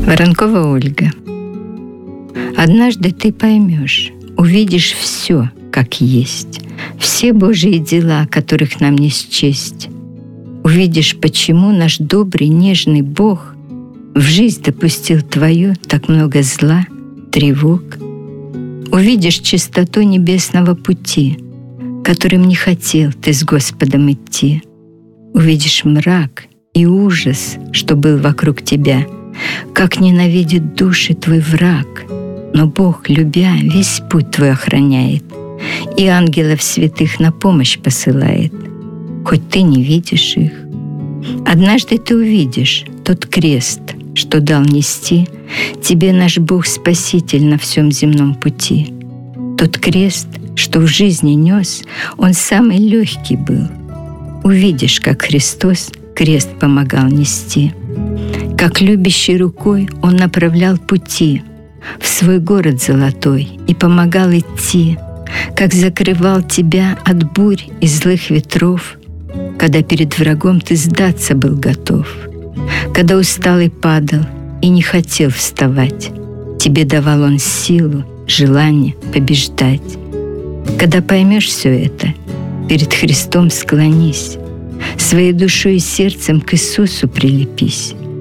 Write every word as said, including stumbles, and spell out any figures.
Воронкова Ольга. Однажды ты поймешь, увидишь все, как есть, все Божьи дела, которых нам не счесть. Увидишь, почему наш добрый, нежный Бог в жизнь допустил твою так много зла, тревог. Увидишь чистоту небесного пути, которым не хотел ты с Господом идти. Увидишь мрак и ужас, что был вокруг тебя, как ненавидит души твой враг. Но Бог, любя, весь путь твой охраняет и ангелов святых на помощь посылает, хоть ты не видишь их. Однажды ты увидишь тот крест, что дал нести тебе наш Бог-Спаситель на всем земном пути. Тот крест, что в жизни нес, он самый легкий был. Увидишь, как Христос крест помогал нести, как любящей рукой Он направлял пути в свой город золотой и помогал идти, как закрывал тебя от бурь и злых ветров, когда перед врагом ты сдаться был готов, когда усталый падал и не хотел вставать, тебе давал Он силу, желание побеждать. Когда поймешь все это, перед Христом склонись, своей душой и сердцем к Иисусу прилепись.